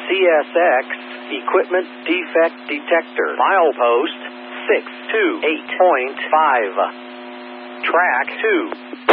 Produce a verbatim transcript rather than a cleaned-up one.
C S X Equipment Defect Detector. Milepost six two eight point five. Track two.